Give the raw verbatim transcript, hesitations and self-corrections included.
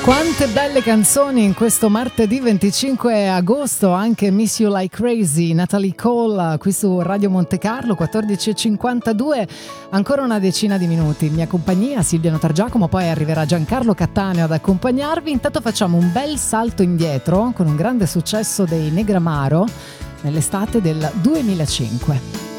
Quante belle canzoni in questo martedì venticinque agosto, anche Miss You Like Crazy, Natalie Cole, qui su Radio Monte Carlo, quattordici e cinquantadue, ancora una decina di minuti in mia compagnia, Silvia Notargiacomo, poi arriverà Giancarlo Cattaneo ad accompagnarvi. Intanto facciamo un bel salto indietro con un grande successo dei Negramaro nell'estate del duemilacinque.